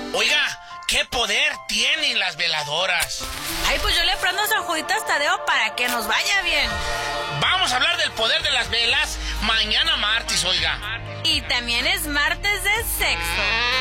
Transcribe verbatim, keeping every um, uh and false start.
Oiga, ¿qué poder tienen las veladoras? Ay, pues yo le prendo a San Juditas Tadeo para que nos vaya bien. Vamos a hablar del poder de las velas mañana martes, oiga. Y también es martes de sexo.